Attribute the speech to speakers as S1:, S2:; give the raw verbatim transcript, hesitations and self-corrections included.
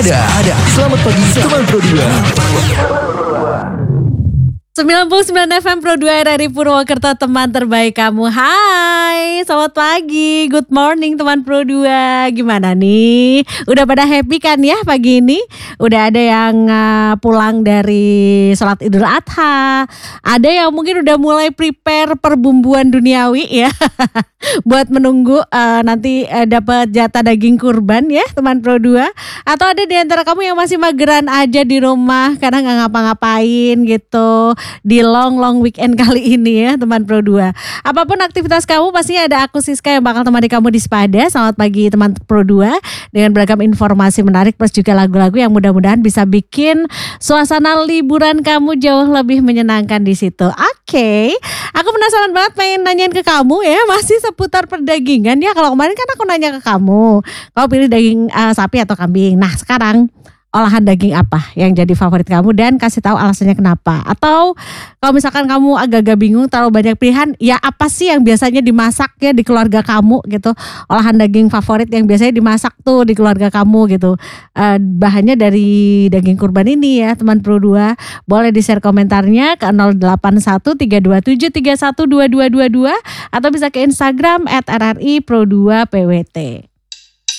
S1: ada, ada. Selamat pagi teman Pro dua.
S2: sembilan puluh sembilan F M Pro dua R R I Purwokerto, teman terbaik kamu. Hai, selamat pagi, good morning teman Pro dua. Gimana nih? Udah pada happy kan ya pagi ini? Udah ada yang uh, pulang dari sholat Idul Adha. Ada yang mungkin udah mulai prepare perbumbuan duniawi ya. Buat menunggu uh, nanti uh, dapat jatah daging kurban ya teman Pro dua. Atau ada di antara kamu yang masih mageran aja di rumah karena gak ngapa-ngapain gitu di long long weekend kali ini ya teman Pro dua. Apapun aktivitas kamu pasti ada aku Siska yang bakal temani kamu di Sepada. Selamat pagi teman Pro dua dengan beragam informasi menarik plus juga lagu-lagu yang mudah-mudahan bisa bikin suasana liburan kamu jauh lebih menyenangkan di situ. Oke, okay. Aku penasaran banget pengen nanyain ke kamu ya, masih seputar perdagingan ya. Kalau kemarin kan aku nanya ke kamu, kamu pilih daging uh, sapi atau kambing. Nah sekarang olahan daging apa yang jadi favorit kamu dan kasih tahu alasannya kenapa. Atau kalau misalkan kamu agak-agak bingung terlalu banyak pilihan, ya apa sih yang biasanya dimasak ya di keluarga kamu gitu. Olahan daging favorit yang biasanya dimasak tuh di keluarga kamu gitu. Uh, bahannya dari daging kurban ini ya teman Pro dua. Boleh di-share komentarnya ke nol delapan satu tiga dua tujuh tiga satu dua dua dua dua atau bisa ke Instagram at R R I Pro dua P W T.